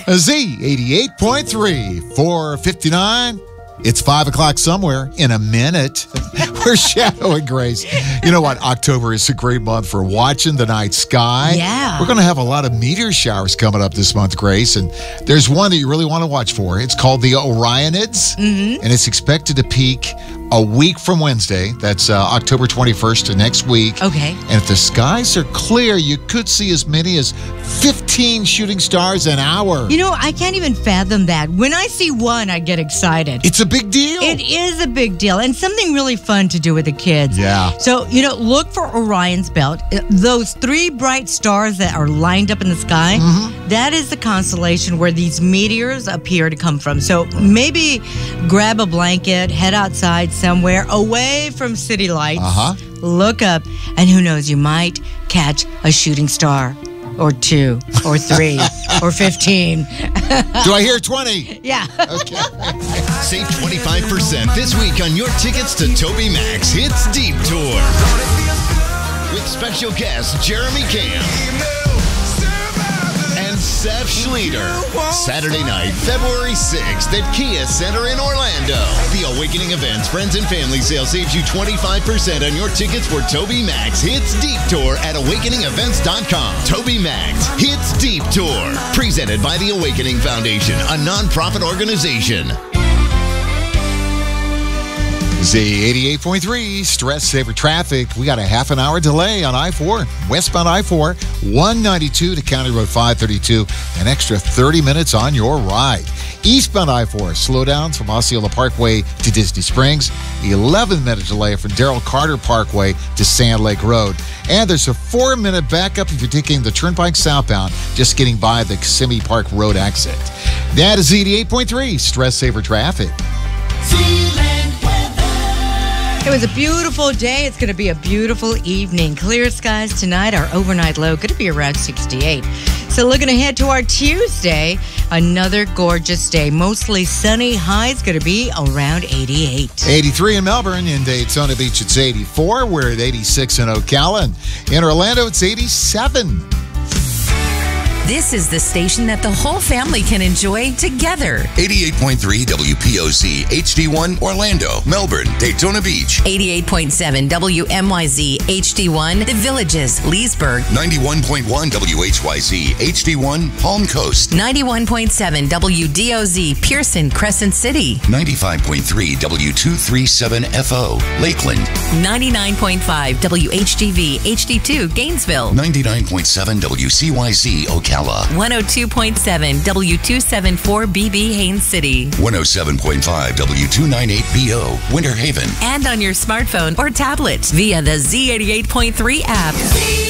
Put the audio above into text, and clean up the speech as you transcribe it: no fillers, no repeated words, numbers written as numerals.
Z 88.3, 4:59. It's 5 o'clock somewhere in a minute. We're Shadow and Grace. You know what? October is a great month for watching the night sky. Yeah. We're going to have a lot of meteor showers coming up this month, Grace. And there's one that you really want to watch for. It's called the Orionids. Mm-hmm. And it's expected to peak a week from Wednesday. That's October 21st to next week. Okay. And if the skies are clear, you could see as many as 15 shooting stars an hour. You know, I can't even fathom that. When I see one, I get excited. It's a big deal. It is a big deal, and something really fun to do with the kids. Yeah. So, look for Orion's Belt. Those three bright stars that are lined up in the sky, that is the constellation where these meteors appear to come from. So maybe grab a blanket, head outside somewhere away from city lights, look up, and who knows, you might catch a shooting star. Or 2, or 3, or 15. Do I hear 20? Yeah. Okay. Save 25% this week on your tickets to Toby Max Hits Deep Tour. With special guests Jeremy Camp and Seth Schleter. Saturday night, February 6th at Kia Center in Orlando. The Awakening Events Friends and Family Sale saves you 25% on your tickets for Toby Max Hits Deep Tour at awakeningevents.com. Toby Max Hits Deep Tour. Presented by the Awakening Foundation, a nonprofit organization. Z 88.3, stress saver traffic. We got a half an hour delay on I-4, westbound I-4, 192 to County Road 532, an extra 30 minutes on your ride. Eastbound I-4, slowdowns from Osceola Parkway to Disney Springs, 11-minute delay from Darrell Carter Parkway to Sand Lake Road. And there's a 4-minute backup if you're taking the Turnpike southbound, just getting by the Kissimmee Park Road exit. That is Z 88.3, stress saver traffic. It was a beautiful day. It's going to be a beautiful evening. Clear skies tonight. Our overnight low going to be around 68. So looking ahead to our Tuesday, another gorgeous day. Mostly sunny. High's going to be around 88. 83 in Melbourne. In Daytona Beach, it's 84. We're at 86 in Ocala. And in Orlando, it's 87. This is the station that the whole family can enjoy together. 88.3 WPOC HD1 Orlando, Melbourne, Daytona Beach. 88.7 WMYZ HD1 The Villages, Leesburg. 91.1 WHYZ HD1 Palm Coast. 91.7 WDOZ Pearson, Crescent City. 95.3 W237FO Lakeland. 99.5 WHGV HD2 Gainesville. 99.7 WCYZ Ocala. 102.7 W274BB Haines City. 107.5 W298BO Winter Haven. And on your smartphone or tablet via the Z88.3 app.